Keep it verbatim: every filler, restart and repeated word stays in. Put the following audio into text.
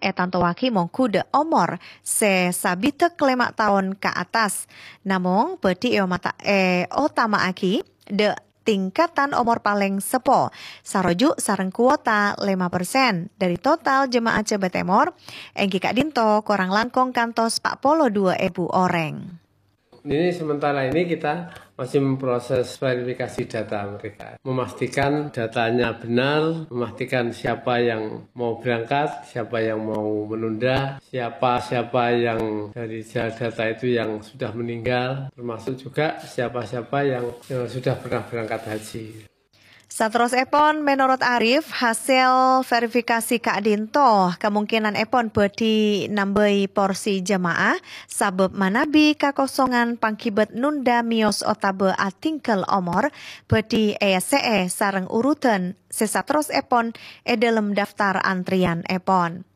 etanto waki mongku de omor se sabite kelima tahun ke atas. Namong beti e mata e otama aki de tingkatan umur paling sepo sarojuk sareng kuota lima persen dari total jemaah Jawa Timur engki Kak Dinto korang langkong kantos empat puluh dua ribu orang. Ini sementara ini kita masih memproses verifikasi data mereka, memastikan datanya benar, memastikan siapa yang mau berangkat, siapa yang mau menunda, siapa-siapa yang dari data itu yang sudah meninggal, termasuk juga siapa-siapa yang, yang sudah pernah berangkat haji. Satros Epon menurut Arif hasil verifikasi Kak Dinto kemungkinan Epon bedi nambahi porsi jemaah sabab manabi kakosongan pangkibet nunda mios otabe atingkel omor bedi E S C E sareng urutan sesatros Epon e dalam daftar antrian Epon.